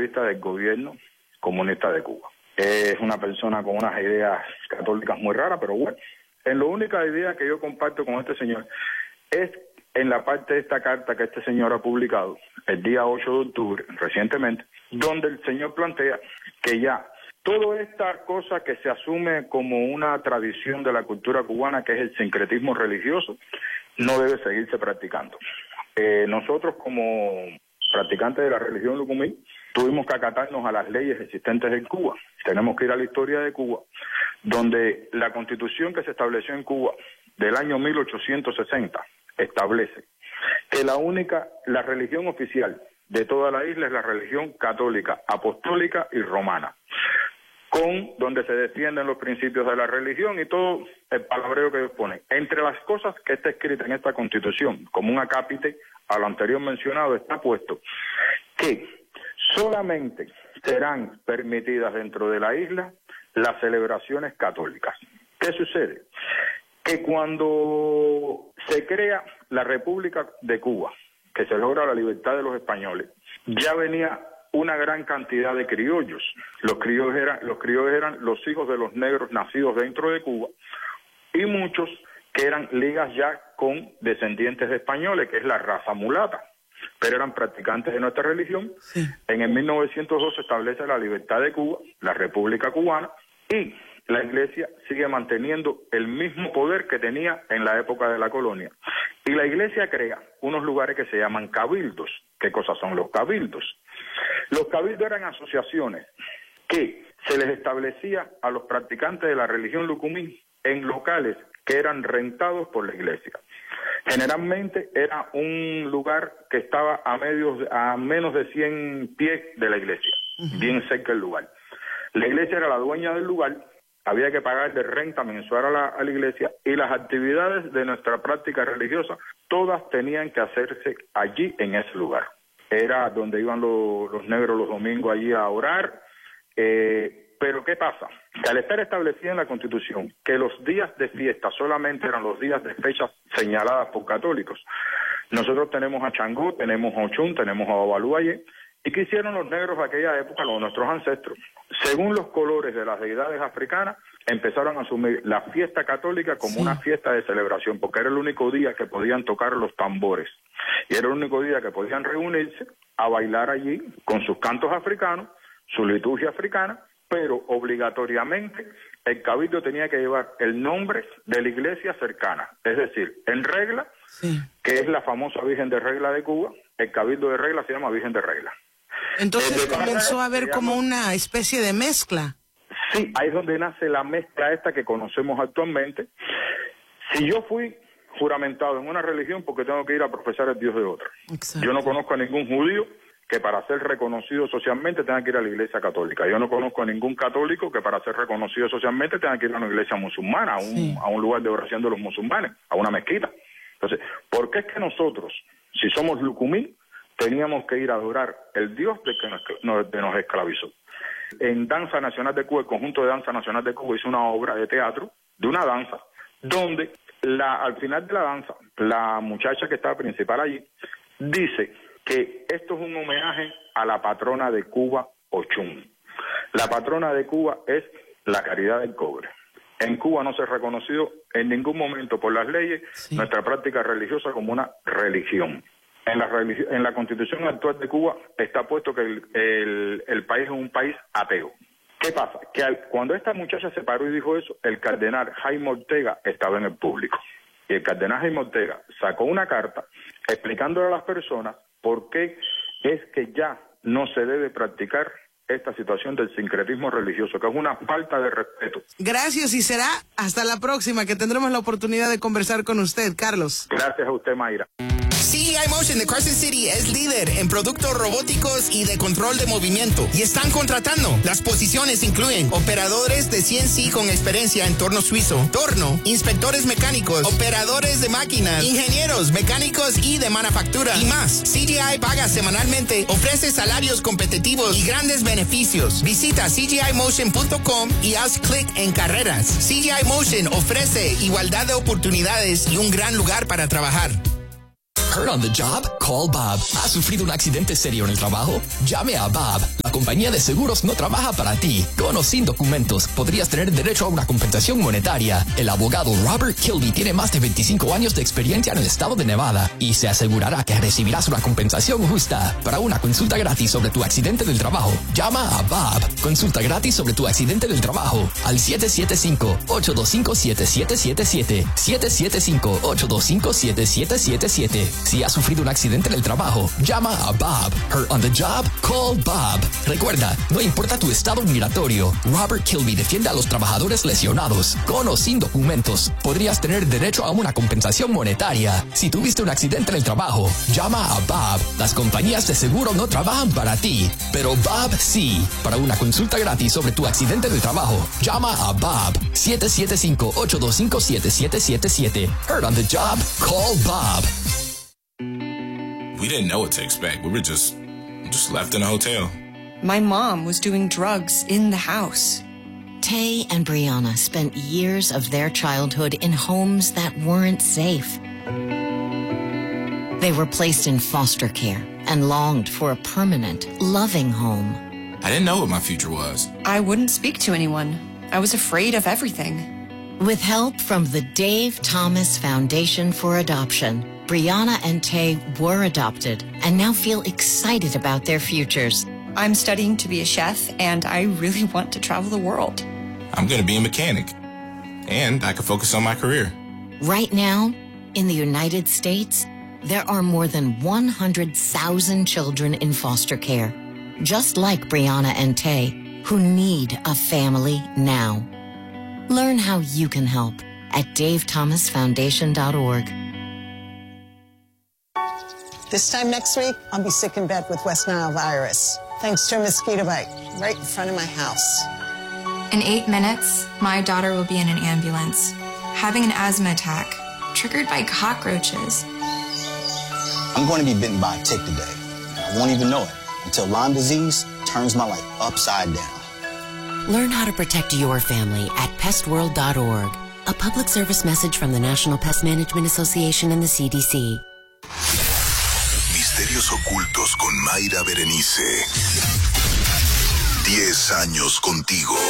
vista del gobierno comunista de Cuba. Es una persona con unas ideas católicas muy raras, pero bueno, en la única idea que yo comparto con este señor es en la parte de esta carta que este señor ha publicado el día 8 de octubre, recientemente, donde el señor plantea que ya toda esta cosa que se asume como una tradición de la cultura cubana, que es el sincretismo religioso, no debe seguirse practicando. Nosotros como practicantes de la religión lucumí tuvimos que acatarnos a las leyes existentes en Cuba. Tenemos que ir a la historia de Cuba, donde la constitución que se estableció en Cuba del año 1860 establece que la religión oficial de toda la isla es la religión católica, apostólica y romana, donde se defienden los principios de la religión y todo el palabreo que ellos ponen. Entre las cosas que está escrita en esta constitución, como un acápite a lo anterior mencionado, está puesto que solamente serán permitidas dentro de la isla las celebraciones católicas. ¿Qué sucede? Que cuando se crea la República de Cuba, que se logra la libertad de los españoles, ya venía una gran cantidad de criollos. Los criollos eran los hijos de los negros nacidos dentro de Cuba, y muchos que eran ligas ya con descendientes de españoles, que es la raza mulata, pero eran practicantes de nuestra religión. Sí. En el 1902 se establece la libertad de Cuba, la República Cubana, y la Iglesia sigue manteniendo el mismo poder que tenía en la época de la colonia. Y la Iglesia crea unos lugares que se llaman cabildos. ¿Qué cosas son los cabildos? Los cabildos eran asociaciones que se les establecía a los practicantes de la religión lucumí en locales que eran rentados por la Iglesia. Generalmente era un lugar que estaba a menos de 100 pies de la Iglesia, bien cerca del lugar. La Iglesia era la dueña del lugar, había que pagar de renta mensual a la Iglesia, y las actividades de nuestra práctica religiosa todas tenían que hacerse allí en ese lugar. Era donde iban los negros los domingos allí a orar. Pero ¿qué pasa? Que al estar establecida en la Constitución que los días de fiesta solamente eran los días de fechas señaladas por católicos, nosotros tenemos a Changó, tenemos a Ochun, tenemos a Ovaluaye. ¿Y qué hicieron los negros de aquella época, nuestros ancestros? Según los colores de las deidades africanas, empezaron a asumir la fiesta católica como una fiesta de celebración, porque era el único día que podían tocar los tambores. Y era el único día que podían reunirse a bailar allí con sus cantos africanos, su liturgia africana, pero obligatoriamente el cabildo tenía que llevar el nombre de la iglesia cercana. Es decir, en Regla, que es la famosa Virgen de Regla de Cuba, el cabildo de Regla se llama Virgen de Regla. Entonces comenzó a haber como una especie de mezcla. Sí, ahí es donde nace la mezcla esta que conocemos actualmente. Si yo fui juramentado en una religión, porque tengo que ir a profesar el Dios de otra. Exacto. Yo no conozco a ningún judío que para ser reconocido socialmente tenga que ir a la iglesia católica. Yo no conozco a ningún católico que para ser reconocido socialmente tenga que ir a una iglesia musulmana, a un lugar de oración de los musulmanes, a una mezquita. Entonces, ¿por qué es que nosotros, si somos lucumí, teníamos que ir a adorar el Dios de que nos esclavizó? En Danza Nacional de Cuba, el conjunto de Danza Nacional de Cuba hizo una obra de teatro, de una danza, donde al final de la danza, la muchacha que estaba principal allí, dice que esto es un homenaje a la patrona de Cuba, Ochun. La patrona de Cuba es la caridad del cobre. En Cuba no se ha reconocido en ningún momento por las leyes nuestra práctica religiosa como una religión. En la Constitución actual de Cuba está puesto que el país es un país ateo. ¿Qué pasa? Que cuando esta muchacha se paró y dijo eso, el cardenal Jaime Ortega estaba en el público. Y el cardenal Jaime Ortega sacó una carta explicándole a las personas por qué es que ya no se debe practicar esta situación del sincretismo religioso, que es una falta de respeto. Gracias, y será hasta la próxima que tendremos la oportunidad de conversar con usted, Carlos. Gracias a usted, Mayra. CGI Motion de Carson City es líder en productos robóticos y de control de movimiento y están contratando. Las posiciones incluyen operadores de CNC con experiencia en torno suizo, torno, inspectores mecánicos, operadores de máquinas, ingenieros mecánicos y de manufactura y más. CGI paga semanalmente, ofrece salarios competitivos y grandes beneficios. Visita CGIMotion.com y haz clic en carreras. CGI Motion ofrece igualdad de oportunidades y un gran lugar para trabajar. Hurt on the job? Call Bob. ¿Has sufrido un accidente serio en el trabajo? Llame a Bob. La compañía de seguros no trabaja para ti. Con o sin documentos, podrías tener derecho a una compensación monetaria. El abogado Robert Kilby tiene más de 25 años de experiencia en el estado de Nevada y se asegurará que recibirás una compensación justa. Para una consulta gratis sobre tu accidente del trabajo, llama a Bob. Consulta gratis sobre tu accidente del trabajo al 775-825-7777. 775-825-7777. Si has sufrido un accidente en el trabajo, llama a Bob. Hurt on the job? Call Bob. Recuerda, no importa tu estado migratorio, Robert Kilby defiende a los trabajadores lesionados. Con o sin documentos, podrías tener derecho a una compensación monetaria. Si tuviste un accidente en el trabajo, llama a Bob. Las compañías de seguro no trabajan para ti, pero Bob sí. Para una consulta gratis sobre tu accidente del trabajo, llama a Bob. 775-825-7777. Hurt on the job? Call Bob. We didn't know what to expect. We were just left in a hotel. My mom was doing drugs in the house. Tay and Brianna spent years of their childhood in homes that weren't safe. They were placed in foster care and longed for a permanent, loving home. I didn't know what my future was. I wouldn't speak to anyone. I was afraid of everything. With help from the Dave Thomas Foundation for Adoption, Brianna and Tay were adopted and now feel excited about their futures. I'm studying to be a chef, and I really want to travel the world. I'm going to be a mechanic, and I can focus on my career. Right now, in the United States, there are more than 100,000 children in foster care, just like Brianna and Tay, who need a family now. Learn how you can help at davethomasfoundation.org. This time next week, I'll be sick in bed with West Nile virus, thanks to a mosquito bite right in front of my house. In 8 minutes, my daughter will be in an ambulance, having an asthma attack, triggered by cockroaches. I'm going to be bitten by a tick today. I won't even know it until Lyme disease turns my life upside down. Learn how to protect your family at pestworld.org. A public service message from the National Pest Management Association and the CDC. Misterios ocultos con Mayra Berenice. 10 años contigo.